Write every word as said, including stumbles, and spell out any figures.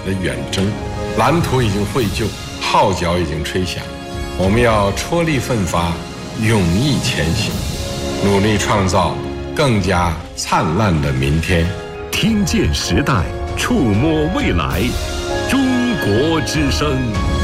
的远征。蓝图已经绘就，号角已经吹响，我们要踔厉奋发，勇毅前行，努力创造更加灿烂的明天。 听见时代，触摸未来，中国之声。